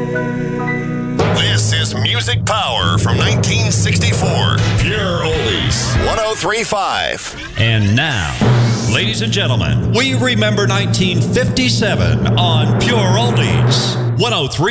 This is Music Power from 1964. Pure Oldies. 103.5. And now, ladies and gentlemen, we remember 1957 on Pure Oldies. 103.